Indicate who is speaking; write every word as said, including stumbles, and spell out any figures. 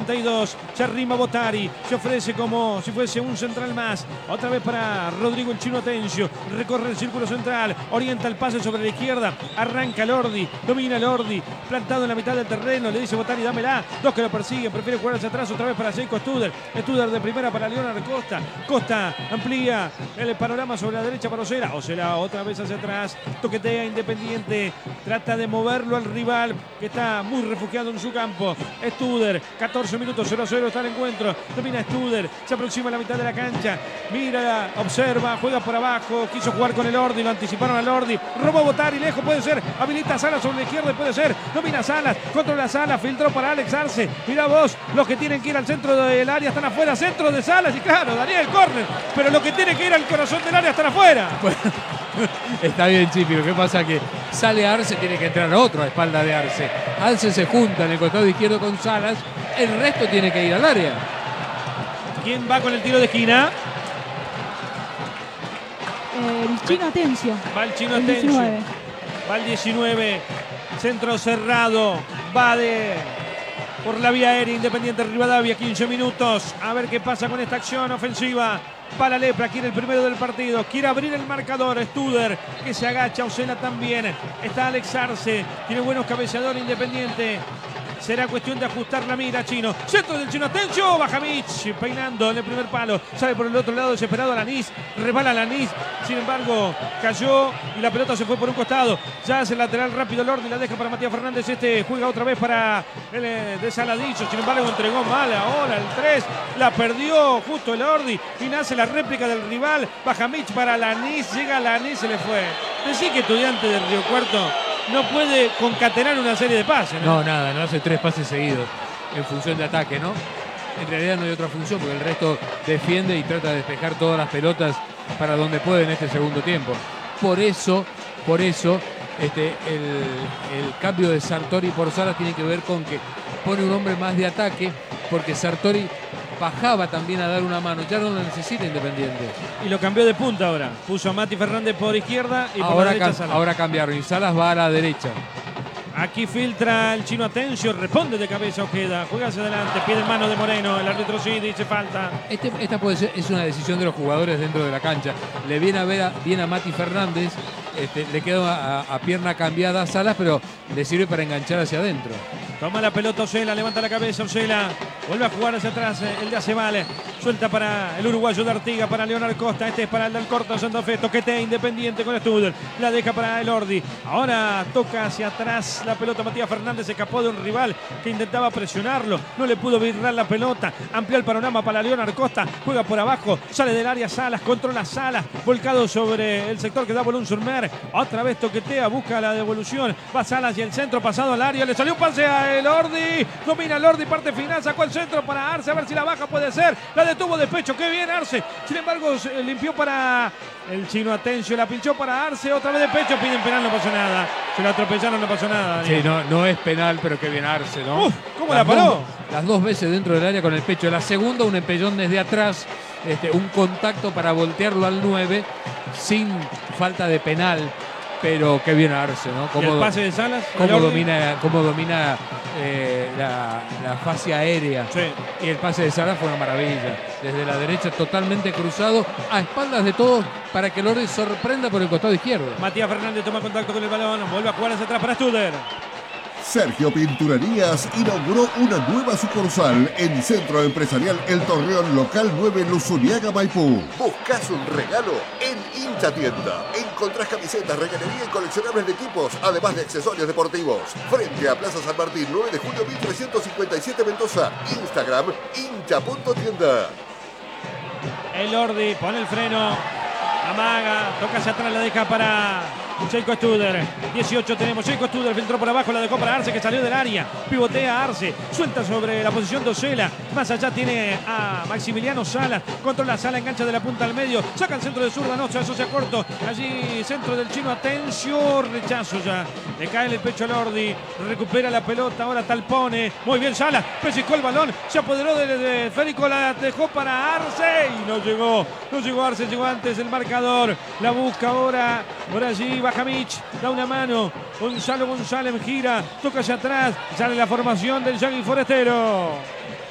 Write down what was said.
Speaker 1: setenta y dos. Se arrima Botari. Se ofrece como si fuese un central más. Otra vez para Rodrigo el Chino Atencio. Recorre el círculo central. Orienta el pase sobre la izquierda. Arranca Lordi. Domina Lordi. Plantado en la mitad del terreno. Le dice Botari, dámela. Dos que lo persiguen. Prefiere jugar hacia atrás. Otra vez para Jacob Studer. Studer de primera para Leonard Costa. Costa amplía el panorama sobre la derecha para Osela. Osela otra vez hacia atrás. Toquetea Independiente. Trata de moverlo al rival que está muy refugiado en su campo. Studer. catorce minutos, cero a cero está el encuentro. Domina Studer. Se aproxima a la mitad de la cancha. Mira, observa, juega por abajo. Quiso jugar con el Lordi. Lo anticiparon a Lordi. Robó Botari. Lejos puede ser. Habilita Salas sobre la izquierda. Puede ser. Domina Salas. Controla Salas. Filtró para Alex Arce. Mira vos. Los que tienen que ir al centro del área están afuera. Centro de Salas. Y claro, Daniel, córner. Pero los que tienen que ir al corazón del área están afuera.
Speaker 2: Bueno, está bien, Chipi. Lo que pasa es que sale Arce, tiene que entrar otro a espalda de Arce. Arce se junta en el costado izquierdo con Salas. El resto tiene que ir al área.
Speaker 1: ¿Quién va con el tiro de esquina?
Speaker 3: Eh, el Chino Atencio.
Speaker 1: Va el Chino
Speaker 3: el
Speaker 1: Atencio.
Speaker 3: diecinueve.
Speaker 1: Va el diecinueve. Centro cerrado. Va de... por la vía aérea Independiente Rivadavia. quince minutos. A ver qué pasa con esta acción ofensiva. Para Lepra, quiere el primero del partido. Quiere abrir el marcador. Studer, que se agacha. Osela también. Está Alex Arce. Tiene buenos cabeceadores Independiente. Será cuestión de ajustar la mira, Chino. Centro del Chino Atencio. Baja Mitch. Peinando en el primer palo. Sale por el otro lado desesperado Lanís. Resbala Lanís. Sin embargo, cayó y la pelota se fue por un costado. Ya hace el lateral rápido Lordi. La deja para Matías Fernández. Este juega otra vez para el eh, de Saladillo. Sin embargo, entregó mal ahora el tres. La perdió justo el Lordi. Y nace la réplica del rival. Baja Mitch para Lanís. Llega Lanís. Se le fue. Decí que Estudiante del Río Cuarto no puede concatenar una serie de pases, ¿no?
Speaker 2: No, nada, no hace tres pases seguidos en función de ataque, ¿no? En realidad no hay otra función porque el resto defiende y trata de despejar todas las pelotas para donde puede en este segundo tiempo. Por eso, por eso, este, el, el cambio de Sartori por Salas tiene que ver con que pone un hombre más de ataque porque Sartori bajaba también a dar una mano, ya no lo necesita Independiente.
Speaker 1: Y lo cambió de punta ahora. Puso a Mati Fernández por izquierda y por
Speaker 2: ahora,
Speaker 1: la derecha
Speaker 2: cam
Speaker 1: Salas.
Speaker 2: ahora cambiaron y Salas va a la derecha.
Speaker 1: Aquí filtra el Chino Atencio, responde de cabeza Ojeda, juega hacia adelante, pide en mano de Moreno, el árbitro sí dice falta.
Speaker 2: Este, esta puede ser, es una decisión de los jugadores dentro de la cancha. Le viene a ver a, bien a Mati Fernández, este, le queda a, a pierna cambiada a Salas, pero le sirve para enganchar hacia adentro.
Speaker 1: Toma la pelota Osela, levanta la cabeza Osela, vuelve a jugar hacia atrás el de Acebal, suelta para el uruguayo de Artiga, para Leonard Costa, este es para el del Corto Santa Fe, toquete Independiente con Studer, la deja para el Ordi, ahora toca hacia atrás la pelota Matías Fernández, se escapó de un rival que intentaba presionarlo, no le pudo virrar la pelota, amplió el panorama para Leonard Costa, juega por abajo, sale del área Salas, controla Salas, volcado sobre el sector que da Boulogne-sur-Mer, otra vez toquetea, busca la devolución, va Salas y el centro pasado al área, le salió un pase a el Ordi, domina el Ordi, parte final, sacó el centro para Arce, a ver si la baja puede ser, la detuvo de pecho, qué bien Arce, sin embargo se limpió para el Chino Atencio, la pinchó para Arce, otra vez de pecho, piden penal, no pasó nada, se la atropellaron, no pasó nada. Daniel.
Speaker 2: Sí, no, no es penal, pero qué bien Arce, ¿no?
Speaker 1: Uf, ¿cómo
Speaker 2: las
Speaker 1: la paró?
Speaker 2: Dos, las dos veces dentro del área con el pecho, la segunda un empellón desde atrás, este, un contacto para voltearlo al nueve, sin falta de penal. Pero qué bien Arce, ¿no?
Speaker 1: ¿Y el pase de Salas?
Speaker 2: Cómo domina, cómo domina eh, la, la fase aérea.
Speaker 1: Sí.
Speaker 2: Y el pase de Salas fue una maravilla. Desde la derecha totalmente cruzado, a espaldas de todos, para que Lordi sorprenda por el costado izquierdo.
Speaker 1: Matías Fernández toma contacto con el balón, vuelve a jugar hacia atrás para Studer.
Speaker 4: Sergio Pinturerías inauguró una nueva sucursal en Centro Empresarial El Torreón Local nueve Luzuriaga, Maipú. Buscas un regalo en Hincha Tienda. Encontrás camisetas, reganería y coleccionables de equipos, además de accesorios deportivos. Frente a Plaza San Martín, nueve de julio mil trescientos cincuenta y siete Mendoza. Instagram, hincha punto tienda.
Speaker 1: El Ordi pone el freno, amaga, toca hacia atrás, la deja para Jacob Studer. dieciocho tenemos, Jacob Studer filtró por abajo, la dejó para Arce que salió del área, pivotea Arce, suelta sobre la posición de Osela, más allá tiene a Maximiliano Salas, controla Salas, engancha de la punta al medio, saca el centro de zurda, no, se asocia corto, allí centro del Chino Atencio, rechazo ya, le cae en el pecho al Ordi, recupera la pelota, ahora Talpone, muy bien Salas, pellizcó el balón, se apoderó de, de Federico, la dejó para Arce y no llegó, no llegó Arce, llegó antes el marcador, la busca ahora, por allí baja Mitch, da una mano, Gonzalo González gira, toca hacia atrás, sale la formación del Yagui Forestero.